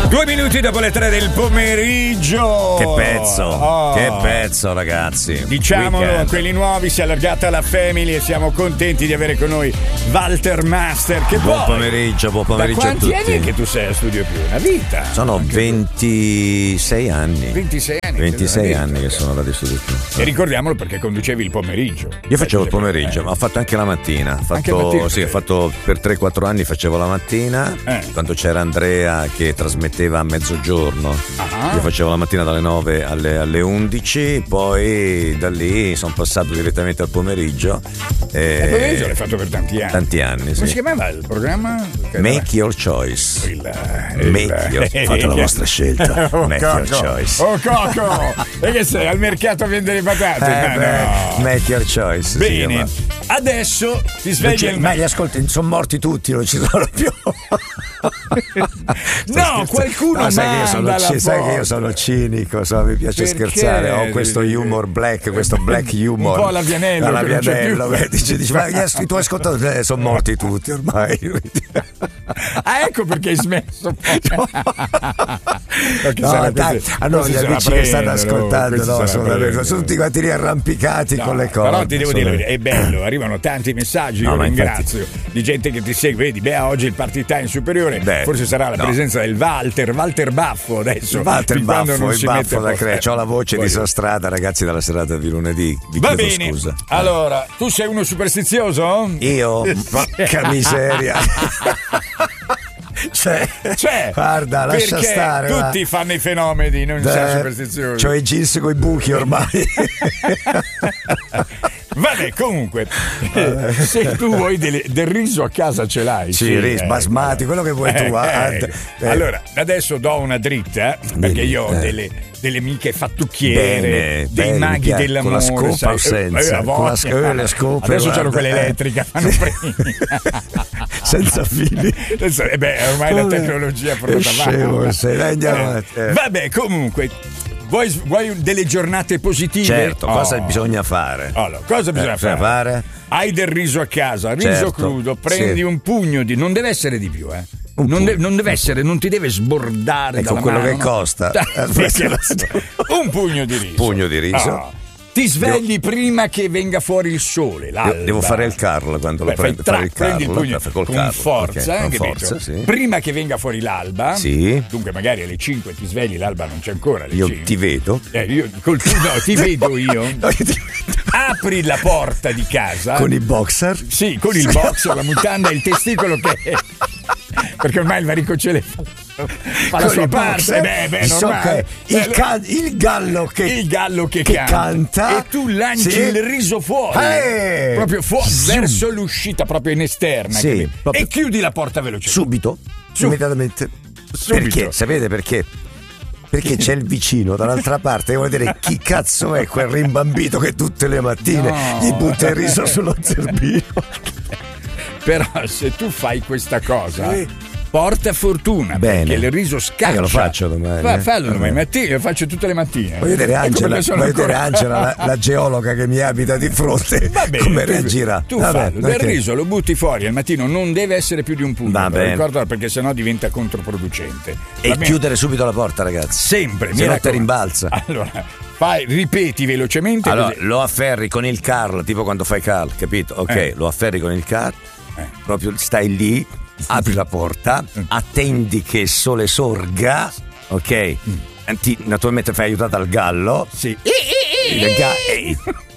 2 minuti dopo le 3 del pomeriggio. Che pezzo ragazzi. Diciamolo, Weekend. quelli nuovi, si è allargata la family e siamo contenti di avere con noi Walter Master. Che Buon poi, pomeriggio a da tutti. quanti anni che tu sei a Studio Più? Una vita. Sono 26 anni. 26 anni. 26 anni che sono Radio Studio Più. E ricordiamolo perché conducevi il pomeriggio. Io facevo il pomeriggio, ma ho fatto anche la mattina. Anche la mattina? Sì, ho fatto per 3-4 anni facevo la mattina, quando c'era Andrea che trasmetteva a mezzogiorno. Io facevo la mattina dalle 9 alle 11, poi da lì sono passato direttamente al pomeriggio. Il pomeriggio l'hai fatto per tanti anni. Tanti anni, Come sì. si chiamava il programma? Make your choice. Fate la vostra scelta. Make your choice. Oh Coco! E che sei al mercato a vendere le patate? No. Make your choice. Bene, adesso ti svegli Ma gli ascolti, sono morti tutti, non ci sono più. No, qualcuno no, sai che io sono cinico, mi piace scherzare, ho questo humor black, questo black humor. Un po' all'Avianello. Dici, ma i tuoi ascoltatori sono morti tutti ormai. Ah, ecco perché hai smesso. No, dai, hanno gli amici che stanno ascoltando, sono tutti quanti lì arrampicati con le cose. Però ti devo dire, è bello, arrivano tanti messaggi, io ringrazio, di gente che ti segue. Vedi, oggi il party time superiore, forse sarà la presenza del Walter Baffo adesso. Walter Baffo, non il si baffo mette da crea. C'ho la voce disastrata, ragazzi, dalla serata di lunedì. Vi Va chiedo bene. scusa. Allora, tu sei uno superstizioso? Io? Porca miseria. Cioè, guarda, lascia stare. Tutti fanno i fenomeni, non sei superstizioso. C'ho i jeans con i buchi ormai. Vabbè, comunque, se tu vuoi del riso a casa ce l'hai. Sì, riso basmati, quello che vuoi tu. Allora, adesso do una dritta, perché io ho delle amiche fattucchiere, dei maghi dell'amore. Con la scopa o senza? Con le scope. Adesso c'hanno quella elettrica, fanno premi. Senza fili. Ormai la tecnologia è portata avanti. Vabbè, comunque. Vuoi delle giornate positive? Certo, cosa bisogna fare? Allora, cosa bisogna fare? Hai del riso a casa, riso crudo, prendi un pugno di... Non deve essere di più, Non deve essere, non ti deve sbordare dalla quello mano. che costa. Un pugno di riso. Pugno di riso. Ti svegli prima che venga fuori il sole. Devo fare il Carl quando lo prendo. Prendi il pugno con forza, con forza, sì. Prima che venga fuori l'alba. Sì. Dunque magari alle 5 ti svegli, l'alba non c'è ancora. Alle 5. Ti vedo. Ti vedo io. Apri la porta di casa. Con i boxer? Sì, con il boxer, la mutanda e il testicolo che... Perché ormai il varicocele fa la sua parte. Normale. Il gallo che canta e tu lanci il riso fuori, proprio fuori, verso l'uscita, proprio in esterna. E chiudi la porta velocemente. Subito. Immediatamente. Perché? Sapete perché? Perché c'è il vicino dall'altra parte e vuol dire chi cazzo è quel rimbambito che tutte le mattine gli butta il riso sullo zerbino. Però se tu fai questa cosa porta fortuna. Bene. Perché il riso scaccia. Lo faccio domani. Fallo domani mattina, lo faccio tutte le mattine. Voglio vedere Angela, la geologa che mi abita di fronte. Va bene, come reagirà? Tu fallo. Del riso lo butti fuori al mattino, non deve essere più di un punto. Ricordo, perché sennò diventa controproducente. E chiudere subito la porta, ragazzi. Sempre. Se no te rimbalza. Allora, ripeti velocemente. Allora, lo afferri con il Carl, tipo quando fai Carl, capito? Ok, lo afferri con il Carl, proprio stai lì. Apri la porta, attendi che il sole sorga, ok? Naturalmente fai aiutata al gallo. Sì.